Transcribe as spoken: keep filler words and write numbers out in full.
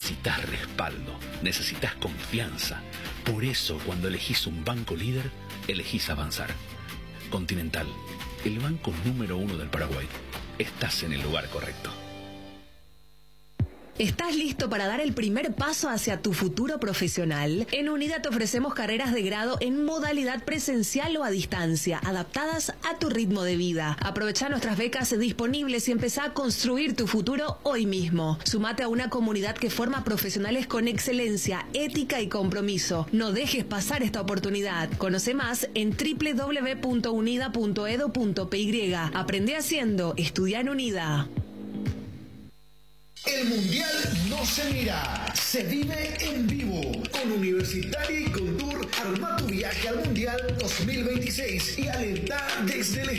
necesitas respaldo, necesitas confianza. Por eso, cuando elegís un banco líder, elegís Avanzar. Continental, el banco número uno del Paraguay. Estás en el lugar correcto. ¿Estás listo para dar el primer paso hacia tu futuro profesional? En UNIDA te ofrecemos carreras de grado en modalidad presencial o a distancia, adaptadas a tu ritmo de vida. Aprovecha nuestras becas disponibles y empezá a construir tu futuro hoy mismo. Sumate a una comunidad que forma profesionales con excelencia, ética y compromiso. No dejes pasar esta oportunidad. Conoce más en doble u doble u doble u punto unida punto edu punto pe ye. Aprende haciendo, estudia en UNIDA. El Mundial no se mira, se vive en vivo. Con Universitaria y Contour, arma tu viaje al Mundial dos mil veintiséis y alenta desde el